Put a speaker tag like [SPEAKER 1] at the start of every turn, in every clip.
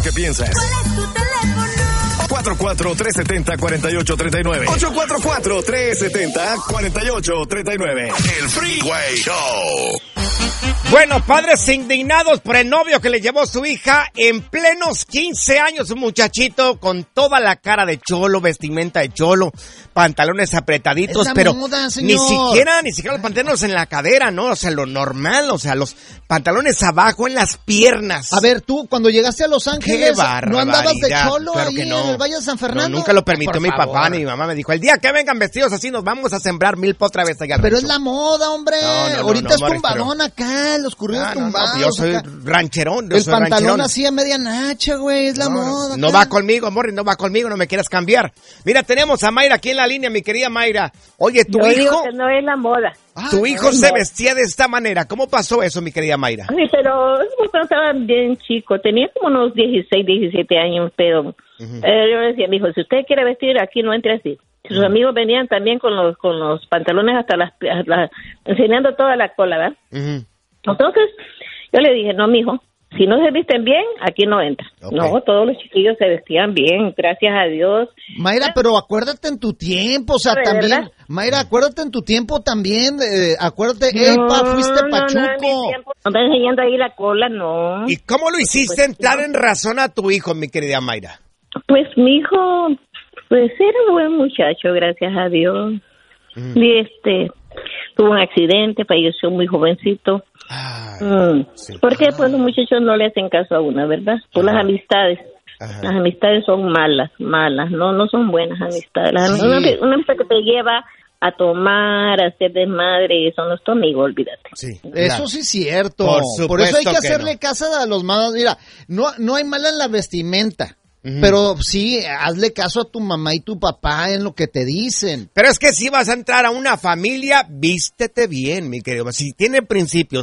[SPEAKER 1] que piensas.
[SPEAKER 2] ¿Cuál es tu teléfono?
[SPEAKER 1] 44370-4839. 844-370-4839. El Freeway Show.
[SPEAKER 3] Bueno, padres indignados por el novio que le llevó su hija en plenos 15 años, un muchachito con toda la cara de cholo, vestimenta de cholo, pantalones apretaditos, pero
[SPEAKER 4] moda,
[SPEAKER 3] ni siquiera los pantalones en la cadera, ¿no? O sea, lo normal, o sea, los pantalones abajo en las piernas.
[SPEAKER 4] A ver, tú, cuando llegaste a Los Ángeles, ¿no andabas de cholo
[SPEAKER 3] claro
[SPEAKER 4] ahí
[SPEAKER 3] que no.
[SPEAKER 4] en el Valle de San Fernando?
[SPEAKER 3] No, nunca lo permitió
[SPEAKER 4] por
[SPEAKER 3] mi
[SPEAKER 4] favor.
[SPEAKER 3] papá ni mi mamá. Me dijo, el día que vengan vestidos así nos vamos a sembrar milpa otra vez allá al
[SPEAKER 4] Pero
[SPEAKER 3] rancho.
[SPEAKER 4] es la moda, hombre.
[SPEAKER 3] No,
[SPEAKER 4] Ahorita es
[SPEAKER 3] Morris,
[SPEAKER 4] tumbadón acá, los corridos tumbados.
[SPEAKER 3] Yo soy
[SPEAKER 4] acá.
[SPEAKER 3] rancherón.
[SPEAKER 4] El pantalón así a media nacha, güey, es la moda.
[SPEAKER 3] No va conmigo, Morris, no va conmigo, no me quieras cambiar. Mira, tenemos a Mayra aquí en la línea, mi querida Mayra. Oye, tu
[SPEAKER 5] Yo
[SPEAKER 3] hijo...
[SPEAKER 5] digo que no es la moda.
[SPEAKER 3] Tu hijo se vestía de esta manera. ¿Cómo pasó eso, mi querida Mayra?
[SPEAKER 5] Sí, pero cuando estaba bien chico, tenía como unos 16, 17 años, pero yo le decía, mijo, si usted quiere vestir, aquí no entre así. Sus amigos venían también con los pantalones hasta las enseñando toda la cola, ¿verdad? Entonces, yo le dije, no, mijo, si no se visten bien, aquí no entra. Okay. No, todos los chiquillos se vestían bien, gracias a Dios.
[SPEAKER 4] Mayra, pero acuérdate en tu tiempo, o sea, también. ¿Verdad? Mayra, acuérdate en tu tiempo también, acuérdate, fuiste pachuco.
[SPEAKER 5] No me enseñando ahí la cola, no.
[SPEAKER 3] ¿Y cómo lo hiciste entrar en razón a tu hijo, mi querida Mayra?
[SPEAKER 5] Pues mi hijo, pues era un buen muchacho, gracias a Dios. Y tuvo un accidente, falleció muy jovencito.
[SPEAKER 3] Sí.
[SPEAKER 5] Porque pues los muchachos no le hacen caso a una, ¿verdad? Por las amistades. Las amistades son malas, no son buenas amistades. Una amistad que te lleva a tomar, a hacer desmadre, eso no es tu amigo, olvídate.
[SPEAKER 4] Sí, eso sí es cierto.
[SPEAKER 3] Por
[SPEAKER 4] eso hay que
[SPEAKER 3] hacerle
[SPEAKER 4] hacerle caso a los malos. Mira, no hay mala en la vestimenta. Pero sí, hazle caso a tu mamá y tu papá en lo que te dicen.
[SPEAKER 3] Pero es que si vas a entrar a una familia, vístete bien, mi querido. Si tiene principios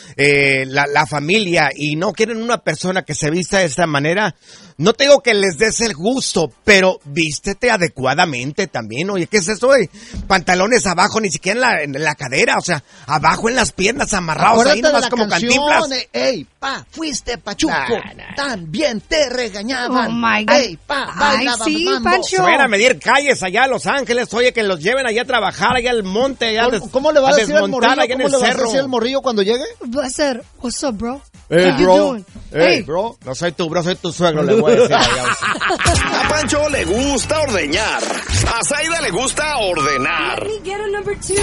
[SPEAKER 3] la familia y no quieren una persona que se vista de esta manera, no te digo que les des el gusto, pero vístete adecuadamente también. Oye, ¿qué es eso de pantalones abajo, ni siquiera en la cadera? O sea, abajo en las piernas, amarrados.
[SPEAKER 4] Acuérdate
[SPEAKER 3] ahí nomás
[SPEAKER 4] de la
[SPEAKER 3] como
[SPEAKER 4] canción,
[SPEAKER 3] Cantinflas.
[SPEAKER 4] Ey, fuiste pachuco, también te regañaban.
[SPEAKER 6] Oh my God.
[SPEAKER 4] Ey, bailaba
[SPEAKER 6] sí,
[SPEAKER 4] mambo.
[SPEAKER 6] Pancho.
[SPEAKER 3] Se van a medir calles allá a Los Ángeles, oye, que los lleven allá a trabajar, allá al monte, allá
[SPEAKER 4] ¿Cómo le va a decir al morrillo?
[SPEAKER 3] allá en
[SPEAKER 4] ¿Cómo
[SPEAKER 3] el
[SPEAKER 4] le va a
[SPEAKER 3] cerro.
[SPEAKER 4] decir al morrillo cuando llegue?
[SPEAKER 6] Va a ser, what's up, bro?
[SPEAKER 3] Hey,
[SPEAKER 6] How you
[SPEAKER 3] bro.
[SPEAKER 6] doing?
[SPEAKER 3] Hey, bro. No soy tu bro, soy tu suegro, le voy a decir allá.
[SPEAKER 1] A Pancho le gusta ordeñar. A Zaida le gusta ordenar.
[SPEAKER 2] Let me get a number 2.